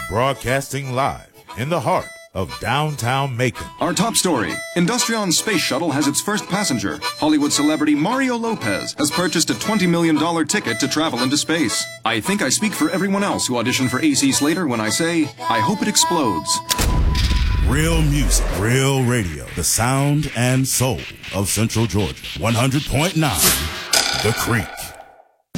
broadcasting live in the heart of downtown Macon. Our top story, Industrion's space shuttle has its first passenger. Hollywood celebrity Mario Lopez has purchased a $20 million ticket to travel into space. I think I speak for everyone else who auditioned for AC Slater when I say, I hope it explodes. Real music, real radio, the sound and soul of Central Georgia. 100.9, The Creek.